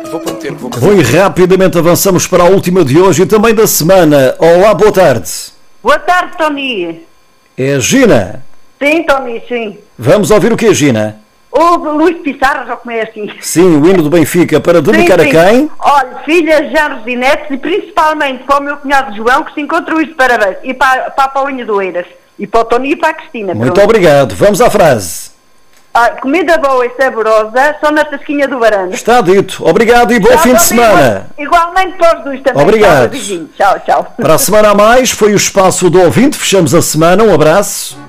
Bom, e rapidamente avançamos para a última de hoje e também da semana. Olá, boa tarde. Boa tarde, Tony. É a Gina. Sim, Tony, sim. Vamos ouvir o que é Gina? O Luís Pissarra, já como é assim. Sim, o hino do Benfica, para dedicar sim, sim. a quem? Olha, filhas, genros e netos, e principalmente para o meu cunhado João, que se encontra hoje de parabéns, e para a Paulinha do Eiras, e para o Tony e para a Cristina. Muito pronto. obrigado. Vamos à frase. Comida boa e saborosa, só na tasquinha do varanda. Está dito. Obrigado e bom fim de semana. Igualmente para os dois também. Obrigado. Tchau, tchau. Para a semana a mais, foi o espaço do ouvinte. Fechamos a semana. Um abraço.